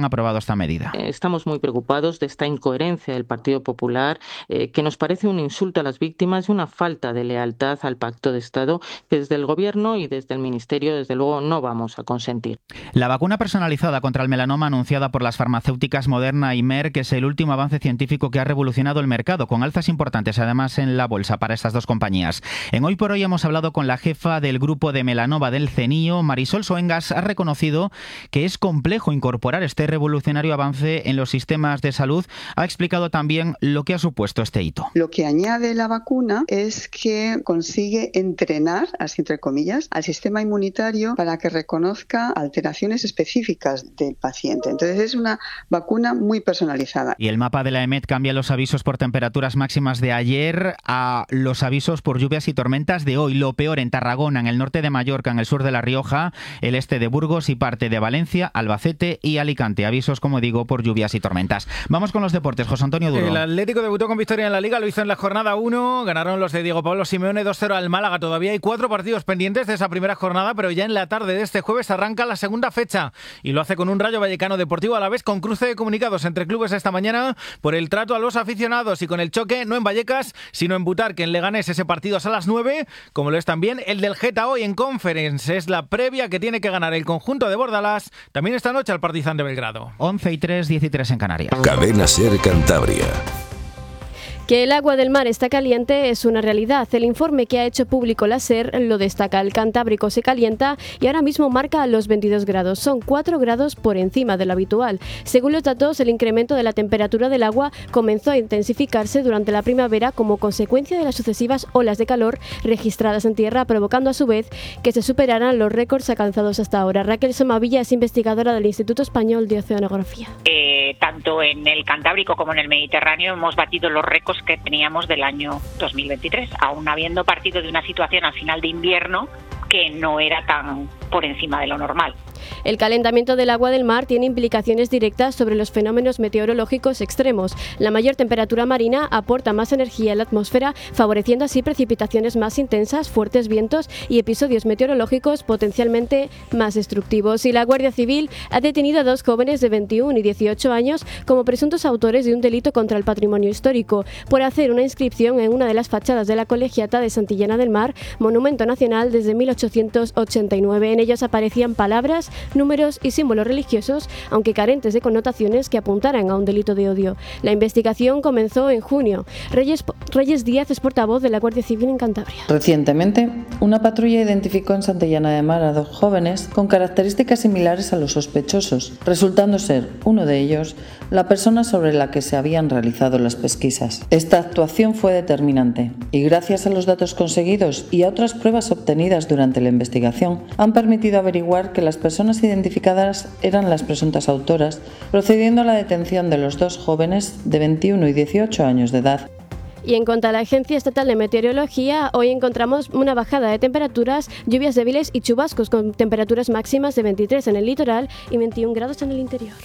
han aprobado esta medida. Estamos muy preocupados de esta incoherencia del Partido Popular, que nos parece un insulto a las víctimas y una falta de lealtad al Pacto de Estado que desde el Gobierno y desde el Ministerio, desde luego, no vamos a consentir. La vacuna personalizada contra el melanoma anunciada por las farmacéuticas Moderna y Merck es el último avance científico que ha revolucionado el mercado, con alzas importantes además en la bolsa para estas dos compañías. En Hoy por Hoy hemos hablado con la jefa del grupo de melanoma del CENIO. Marisol Soengas ha reconocido que es complejo incorporar este revolucionario avance en los sistemas de salud. Ha explicado también lo que ha supuesto este hito. Lo que añade la vacuna es que consigue entrenar, así entre comillas, al sistema inmunitario para que reconozca alteraciones específicas del paciente. Entonces es una vacuna muy personalizada. Y el mapa de la EMET cambia los avisos por temperaturas máximas de ayer a los avisos por lluvias y tormentas de hoy. Lo peor en Tarragona, en el norte de Mallorca, en el sur de La Rioja, el este de Burgos y parte de Valencia, Albacete y Alicante. Avisos, como digo, por lluvias y tormentas. Vamos con los deportes. José Antonio Duro. El Atlético debutó con victoria en la Liga, lo hizo en la jornada 1. Ganaron los de Diego Pablo Simeone 2-0 al Málaga. Todavía hay 4 partidos pendientes de esa primera jornada, pero ya en la tarde de este jueves arranca la segunda fecha. Y lo hace con un Rayo Vallecano Deportivo Alavés con cruce de comunicados entre clubes esta mañana por el trato a los aficionados y con el choque no en Vallecas, sino en Butarque, en Leganés. Ese partido es a las 9, como lo es también el del Geta hoy en Conference. Es la previa que tiene que ganar el conjunto de Bordalás también esta noche al Partizan de Belgrado. 11:03, 13 en Canarias. Cadena SER Cantabria. Que el agua del mar está caliente es una realidad. El informe que ha hecho público la SER lo destaca. El Cantábrico se calienta y ahora mismo marca los 22 grados. Son 4 grados por encima de lo habitual. Según los datos, el incremento de la temperatura del agua comenzó a intensificarse durante la primavera como consecuencia de las sucesivas olas de calor registradas en tierra, provocando a su vez que se superaran los récords alcanzados hasta ahora. Raquel Somavilla es investigadora del Instituto Español de Oceanografía. Tanto en el Cantábrico como en el Mediterráneo hemos batido los récords que teníamos del año 2023, aún habiendo partido de una situación al final de invierno que no era tan por encima de lo normal. El calentamiento del agua del mar tiene implicaciones directas sobre los fenómenos meteorológicos extremos. La mayor temperatura marina aporta más energía a la atmósfera, favoreciendo así precipitaciones más intensas, fuertes vientos y episodios meteorológicos potencialmente más destructivos. Y la Guardia Civil ha detenido a 2 jóvenes de 21 y 18 años como presuntos autores de un delito contra el patrimonio histórico por hacer una inscripción en una de las fachadas de la Colegiata de Santillana del Mar, monumento nacional desde 1889. En ellos aparecían palabras, números y símbolos religiosos, aunque carentes de connotaciones que apuntaran a un delito de odio. La investigación comenzó en junio. Reyes Díaz es portavoz de la Guardia Civil en Cantabria. Recientemente, una patrulla identificó en Santillana de Mar a 2 jóvenes con características similares a los sospechosos, resultando ser uno de ellos la persona sobre la que se habían realizado las pesquisas. Esta actuación fue determinante y gracias a los datos conseguidos y a otras pruebas obtenidas durante la investigación han permitido averiguar que las personas identificadas eran las presuntas autoras, procediendo a la detención de los 2 jóvenes de 21 y 18 años de edad. Y en cuanto a la Agencia Estatal de Meteorología, hoy encontramos una bajada de temperaturas, lluvias débiles y chubascos con temperaturas máximas de 23 en el litoral y 21 grados en el interior.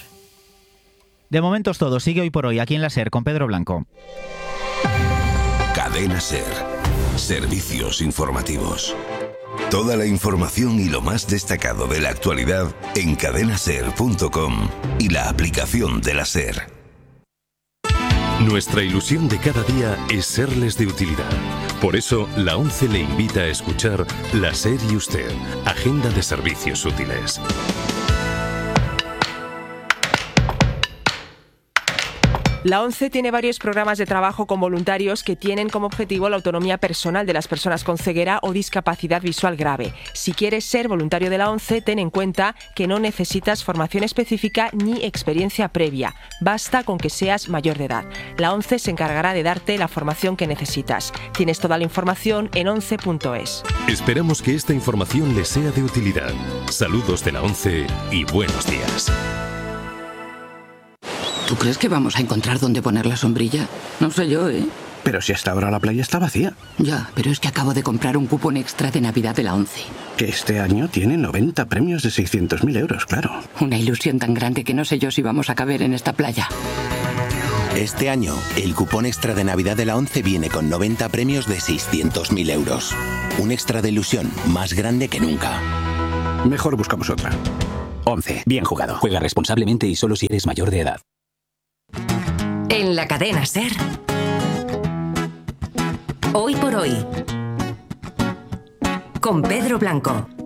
De momento es todo. Sigue Hoy por Hoy aquí en la SER con Pedro Blanco. Cadena SER. Servicios informativos. Toda la información y lo más destacado de la actualidad en cadenaser.com y la aplicación de la SER. Nuestra ilusión de cada día es serles de utilidad. Por eso, la ONCE le invita a escuchar La SER y Usted, Agenda de Servicios Útiles. La ONCE tiene varios programas de trabajo con voluntarios que tienen como objetivo la autonomía personal de las personas con ceguera o discapacidad visual grave. Si quieres ser voluntario de la ONCE, ten en cuenta que no necesitas formación específica ni experiencia previa. Basta con que seas mayor de edad. La ONCE se encargará de darte la formación que necesitas. Tienes toda la información en once.es. Esperamos que esta información les sea de utilidad. Saludos de la ONCE y buenos días. ¿Tú crees que vamos a encontrar dónde poner la sombrilla? No sé yo, ¿eh? Pero si hasta ahora la playa está vacía. Ya, pero es que acabo de comprar un cupón extra de Navidad de la ONCE. Que este año tiene 90 premios de 600.000 euros, claro. Una ilusión tan grande que no sé yo si vamos a caber en esta playa. Este año, el cupón extra de Navidad de la ONCE viene con 90 premios de 600.000 euros. Un extra de ilusión más grande que nunca. Mejor buscamos otra. 11. Bien jugado. Juega responsablemente y solo si eres mayor de edad. En la cadena SER. Hoy por hoy. Con Pedro Blanco.